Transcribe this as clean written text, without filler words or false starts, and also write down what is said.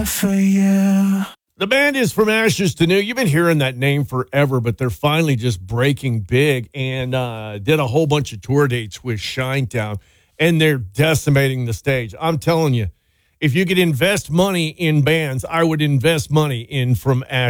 for you. The band is From Ashes to New. You've been hearing that name forever, but they're finally just breaking big and did a whole bunch of tour dates with Shinetown, and they're decimating the stage. I'm telling you, if you could invest money in bands, I would invest money in From Ashes.